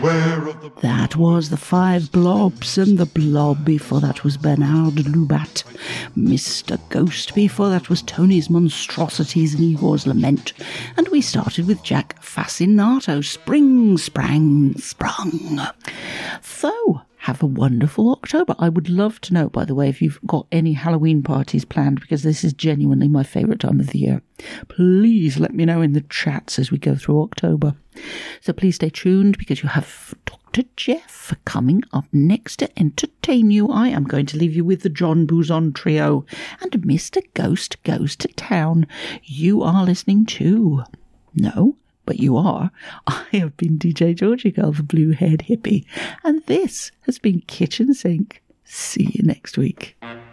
That was the Five Blobs, and the Blob before that was Bernard Lubat. Mr. Ghost before that was Tony's Monstrosities and Igor's Lament. And we started with Jack Fascinato, Spring, Sprang, Sprung. So, have a wonderful October. I would love to know, by the way, if you've got any Halloween parties planned, because this is genuinely my favourite time of the year. Please let me know in the chats as we go through October. So please stay tuned, because you have Dr. Jeff coming up next to entertain you. I am going to leave you with the John Bouzon Trio and Mr. Ghost Goes to Town. You are listening to... No, but you are. I have been DJ Georgie Girl, the blue-haired hippie, and this has been Kitchen Sink. See you next week.